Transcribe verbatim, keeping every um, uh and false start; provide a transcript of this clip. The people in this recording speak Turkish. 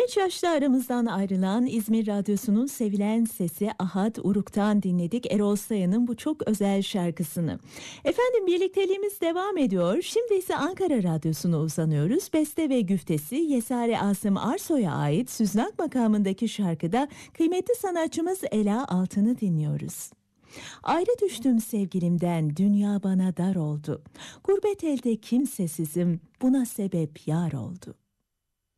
Genç yaşta aramızdan ayrılan İzmir Radyosu'nun sevilen sesi Ahad Uruk'tan dinledik Erol Sayın'ın bu çok özel şarkısını. Efendim, birlikteliğimiz devam ediyor. Şimdi ise Ankara Radyosu'na uzanıyoruz. Beste ve güftesi Yesare Asım Arsoy'a ait Süznak makamındaki şarkıda kıymetli sanatçımız Ela Altın'ı dinliyoruz. Ayrı düştüm sevgilimden, dünya bana dar oldu. Gurbet elde kimsesizim, buna sebep yar oldu.